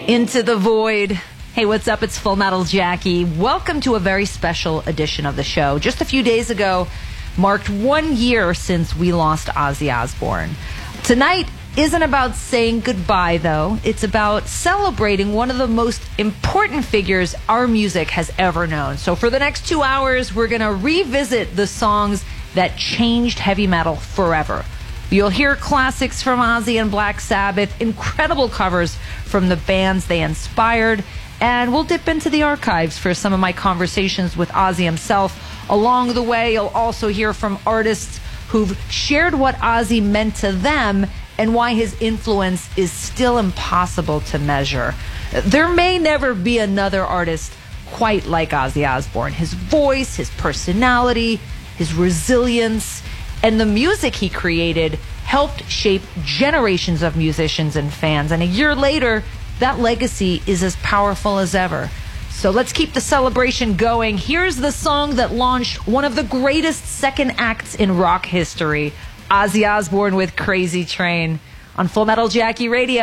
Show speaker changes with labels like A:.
A: Into the Void. Hey, what's up? It's Full Metal Jackie. Welcome to a very special edition of the show. Just a few days ago, marked 1 year since we lost Ozzy Osbourne. Tonight isn't about saying goodbye, though. It's about celebrating one of the most important figures our music has ever known. So for the next 2 hours, we're going to revisit the songs that changed heavy metal forever. You'll hear classics from Ozzy and Black Sabbath, incredible covers from the bands they inspired, and we'll dip into the archives for some of my conversations with Ozzy himself. Along the way, you'll also hear from artists who've shared what Ozzy meant to them and why his influence is still impossible to measure. There may never be another artist quite like Ozzy Osbourne. His voice, his personality, his resilience, and the music he created helped shape generations of musicians and fans. And a year later, that legacy is as powerful as ever. So let's keep the celebration going. Here's the song that launched one of the greatest second acts in rock history, Ozzy Osbourne with Crazy Train, on Full Metal Jackie Radio.